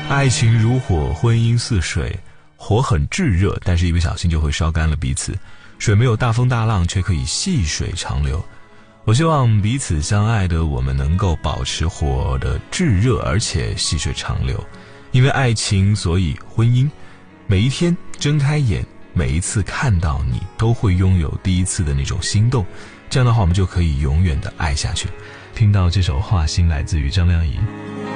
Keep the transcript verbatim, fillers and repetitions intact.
爱情如火，婚姻似水，火很炙热，但是一不小心就会烧干了彼此。水没有大风大浪，却可以细水长流。我希望彼此相爱的我们能够保持火的炙热，而且细水长流。因为爱情，所以婚姻。每一天睁开眼，每一次看到你，都会拥有第一次的那种心动。这样的话，我们就可以永远的爱下去。听到这首《画心》来自于张靓颖。